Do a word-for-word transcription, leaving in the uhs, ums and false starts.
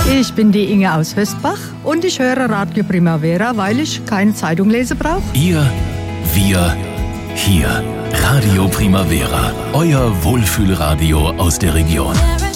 Ich bin die Inge aus Hösbach und ich höre Radio Primavera, weil ich keine Zeitung lesen brauche. Ihr, wir, hier. Radio Primavera, euer Wohlfühlradio aus der Region.